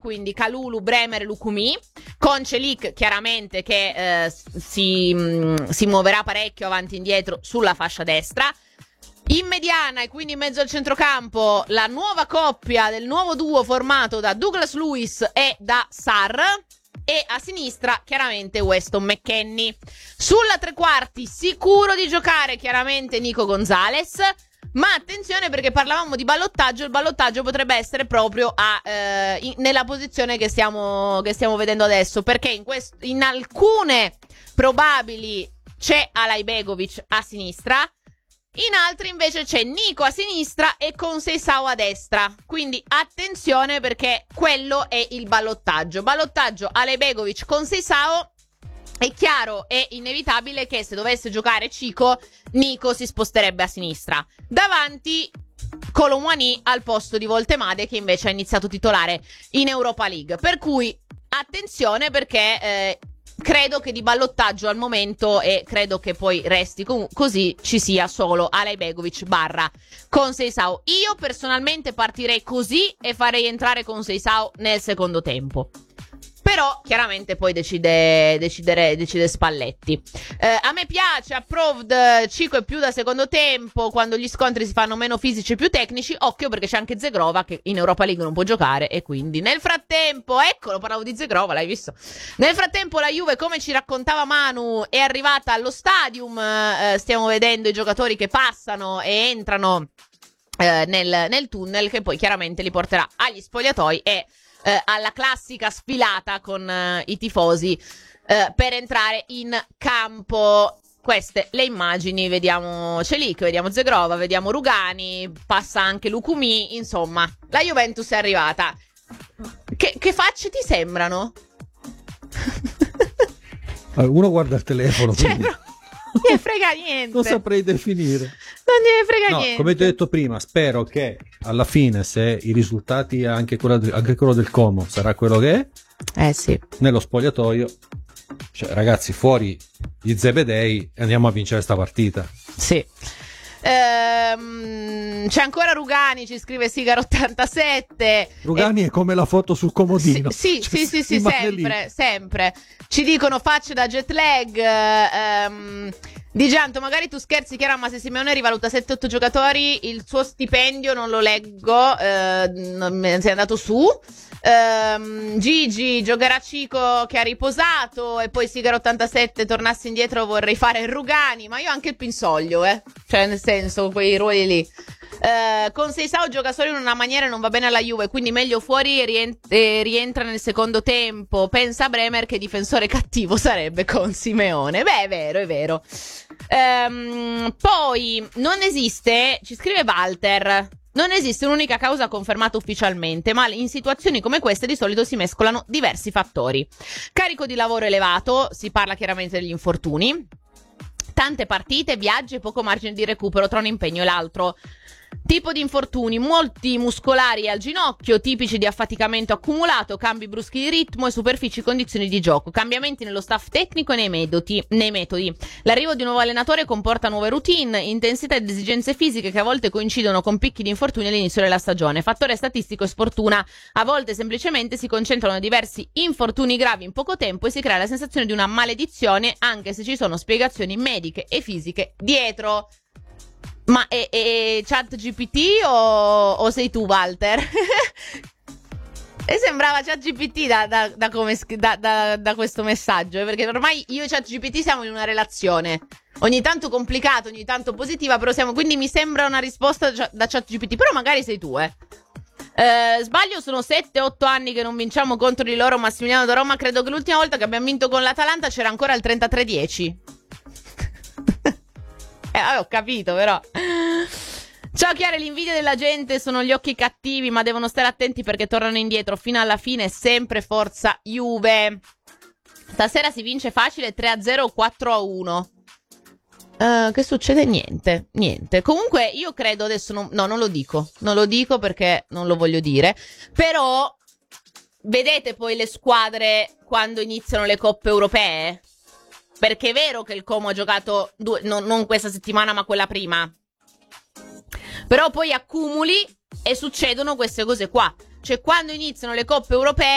quindi Kalulu, Bremer, Lukumi, con Celik chiaramente che si muoverà parecchio avanti e indietro sulla fascia destra. In mediana e quindi in mezzo al centrocampo la nuova coppia del nuovo duo formato da Douglas Lewis e da Sarr, e a sinistra chiaramente Weston McKennie. Sulla tre quarti sicuro di giocare chiaramente Nico Gonzalez, ma attenzione perché parlavamo di ballottaggio, il ballottaggio potrebbe essere proprio nella posizione che stiamo vedendo adesso, perché in alcune probabili c'è Alajbegovic a sinistra, in altri invece c'è Nico a sinistra e Conceição a destra. Quindi attenzione perché quello è il ballottaggio. Ballottaggio Alajbegovic, Conceição. È chiaro e inevitabile che se dovesse giocare Chico, Nico si sposterebbe a sinistra. Davanti Kolo Muani al posto di Voltemade, che invece ha iniziato titolare in Europa League. Per cui attenzione perché credo che di ballottaggio al momento, e credo che poi resti così, ci sia solo Alajbegovic / Conceição. Io personalmente partirei così e farei entrare Conceição nel secondo tempo. Però chiaramente poi decide Spalletti. A me piace, approved, Chico è più da secondo tempo, quando gli scontri si fanno meno fisici e più tecnici. Occhio perché c'è anche Zegrova che in Europa League non può giocare, e quindi nel frattempo, eccolo, parlavo di Zegrova, l'hai visto? Nel frattempo la Juve, come ci raccontava Manu, è arrivata allo stadium. Stiamo vedendo i giocatori che passano e entrano nel tunnel, che poi chiaramente li porterà agli spogliatoi e alla classica sfilata con i tifosi per entrare in campo. Queste le immagini, vediamo Celik, vediamo Zegrova, vediamo Rugani, passa anche Lukumi, insomma la Juventus è arrivata. Che facce ti sembrano? Uno guarda il telefono, quindi non ne frega niente. Non saprei definire. Non ne frega niente. Come ti ho detto prima, spero che alla fine, se i risultati, anche quello del Como sarà quello che è, sì, nello spogliatoio, cioè ragazzi, fuori gli Zebedei e andiamo a vincere sta partita. Sì. C'è ancora Rugani, ci scrive Sigaro87. Rugani è come la foto sul comodino. Sì, sempre. Ci dicono facce da jet lag. Di Gianto, magari tu scherzi, Chiara, ma se Simeone rivaluta 7-8 giocatori, il suo stipendio non lo leggo, sei andato su. Gigi, giocherà Chico che ha riposato, e poi Sigaro87, tornassi indietro vorrei fare Rugani, ma io anche il Pinsoglio, cioè nel senso quei ruoli lì. Conceição gioca solo in una maniera e non va bene alla Juve, quindi meglio fuori e rientra nel secondo tempo. Pensa a Bremer che difensore cattivo sarebbe con Simeone. Beh, è vero. Poi non esiste, ci scrive Walter, non esiste un'unica causa confermata ufficialmente, ma in situazioni come queste di solito si mescolano diversi fattori. Carico di lavoro elevato, si parla chiaramente degli infortuni, tante partite, viaggi e poco margine di recupero tra un impegno e l'altro. Tipo di infortuni, molti muscolari al ginocchio, tipici di affaticamento accumulato, cambi bruschi di ritmo e superfici condizioni di gioco, cambiamenti nello staff tecnico e nei metodi. L'arrivo di un nuovo allenatore comporta nuove routine, intensità ed esigenze fisiche che a volte coincidono con picchi di infortuni all'inizio della stagione. Fattore statistico e sfortuna, a volte semplicemente si concentrano diversi infortuni gravi in poco tempo e si crea la sensazione di una maledizione, anche se ci sono spiegazioni mediche e fisiche dietro. Ma è ChatGPT o sei tu, Walter? E sembrava ChatGPT da questo messaggio, perché ormai io e ChatGPT siamo in una relazione, ogni tanto complicata, ogni tanto positiva, però quindi mi sembra una risposta da ChatGPT, però magari sei tu, Sbaglio, sono 7-8 anni che non vinciamo contro di loro. Massimiliano da Roma, credo che l'ultima volta che abbiamo vinto con l'Atalanta c'era ancora il 33-10. Ho capito, però. Ciao Chiara, l'invidia della gente sono gli occhi cattivi, ma devono stare attenti perché tornano indietro fino alla fine. Sempre forza Juve. Stasera si vince facile 3-0 o 4-1. Che succede? Niente. Comunque io credo adesso non lo dico perché non lo voglio dire, però vedete poi le squadre quando iniziano le coppe europee? Perché è vero che il Como ha giocato non questa settimana ma quella prima, però poi accumuli e succedono queste cose qua. Cioè quando iniziano le coppe europee